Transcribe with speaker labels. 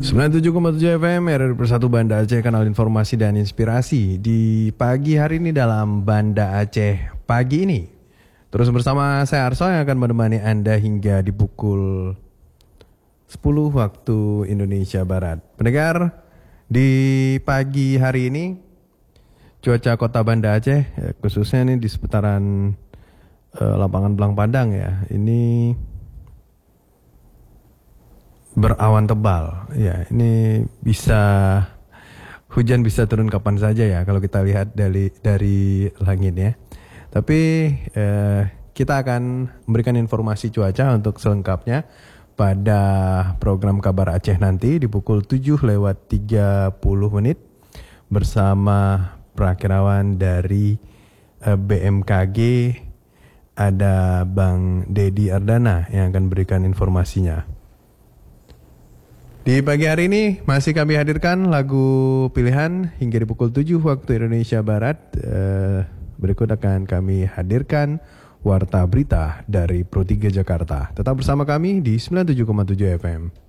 Speaker 1: 97,7 FM RRI Persatu Banda Aceh, kanal informasi dan inspirasi di pagi hari ini dalam Banda Aceh pagi ini. Terus bersama saya Arso yang akan menemani Anda hingga di pukul 10 waktu Indonesia Barat. Pendengar, di pagi hari ini cuaca kota Banda Aceh, khususnya ini di seputaran lapangan Belang Padang ya, ini berawan tebal. Ya, ini hujan bisa turun kapan saja ya kalau kita lihat dari langit ya. Tapi kita akan memberikan informasi cuaca untuk selengkapnya pada program Kabar Aceh nanti di pukul 7:30 bersama perakirawan dari BMKG, ada Bang Dedi Ardana yang akan berikan informasinya. Di pagi hari ini masih kami hadirkan lagu pilihan hingga di pukul 7 waktu Indonesia Barat. Berikut akan kami hadirkan Warta Berita dari Pro 3 Jakarta. Tetap bersama kami di 97,7 FM.